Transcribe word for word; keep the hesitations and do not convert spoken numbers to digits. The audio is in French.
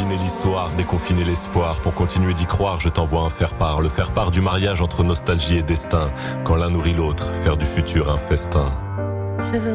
Rembobiner l'histoire, déconfiner l'espoir. Pour continuer d'y croire, je t'envoie un faire-part. Le faire-part du mariage entre nostalgie et destin. Quand l'un nourrit l'autre, faire du futur un festin. Je veux